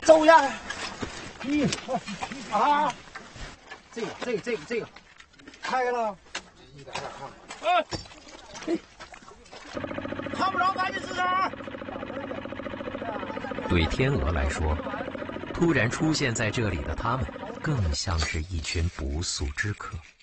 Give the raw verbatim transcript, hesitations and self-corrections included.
走呀！你啊，这个这个这个这个开了，一点点看。哎，嘿，看不着，赶紧吱声。 对天鹅来说，突然出现在这里的他们，更像是一群不速之客。